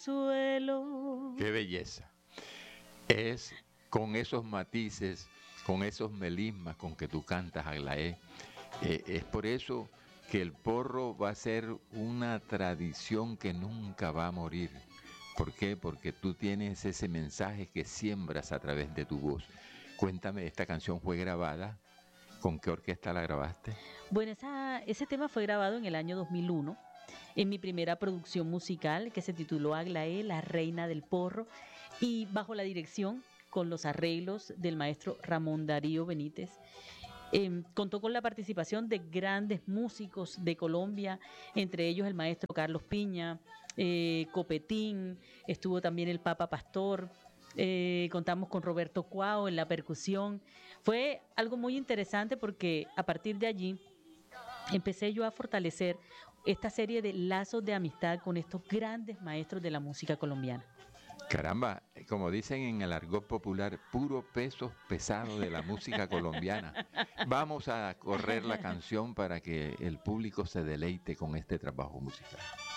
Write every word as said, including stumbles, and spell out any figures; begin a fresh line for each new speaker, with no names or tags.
suelo.
¡Qué belleza! Es con esos matices, con esos melismas con que tú cantas, Aglaé. Eh, es por eso que el porro va a ser una tradición que nunca va a morir. ¿Por qué? Porque tú tienes ese mensaje que siembras a través de tu voz. Cuéntame, ¿esta canción fue grabada? ¿Con qué orquesta la grabaste?
Bueno, esa, ese tema fue grabado en el año dos mil uno, en mi primera producción musical que se tituló Aglaé, la reina del porro, y bajo la dirección con los arreglos del maestro Ramón Darío Benítez. Eh, contó con la participación de grandes músicos de Colombia, entre ellos el maestro Carlos Piña, eh, Copetín, estuvo también el Papa Pastor, eh, contamos con Roberto Cuao en la percusión. Fue algo muy interesante porque a partir de allí empecé yo a fortalecer esta serie de lazos de amistad con estos grandes maestros de la música colombiana.
Caramba, como dicen en el argot popular, puro peso pesado de la música colombiana. Vamos a correr la canción para que el público se deleite con este trabajo musical.